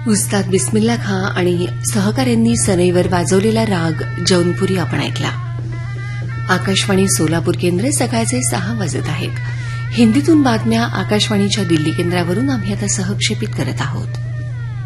उस्ताद बिस्मिल्ला खां आणि सहकाऱ्यांनी सनईवर वाजवलेला राग जौनपुरी आपण ऐकला. आकाशवाणी सोलापूर केंद्र सकाळचे 6 वाजत आहेत. हिंदीतून बातम्या आकाशवाणीच्या दिल्ली केंद्रावरून आम्ही आता सहक्षेपित करत आहोत.